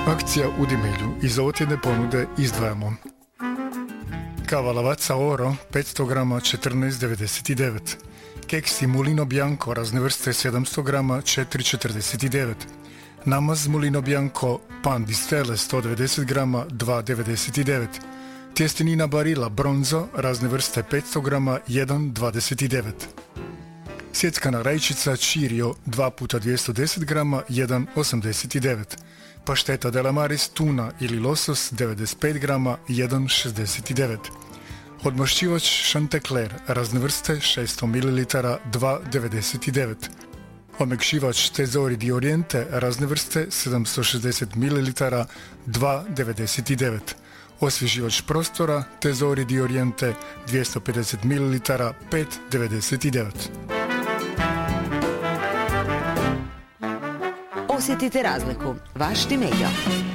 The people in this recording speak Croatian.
Akcija u Dimilju. Iz ovotjedne ponude izdvajamo kava Lavazza Oro 500 grama 14,99, keksi Mulino Bianco razne vrste 700 grama 4,49, namaz Mulino Bianco pan di stelle 190 grama 2,99, tjestenina Barilla Bronzo razne vrste 500 grama 1,29, sjeckana rajčica Cirio 2 puta 210 grama 1,89, pašteta Delamaris tuna ili losos 95 grama 1,69, odmašćivač Chanticleer razne vrste 600 ml 2,99, omekšivač Tesori di Oriente razne vrste 760 ml 2,99, osvježivač prostora Tesori di Oriente 250 ml 5,99. Osjetite razliku. Vaš Dimiljo.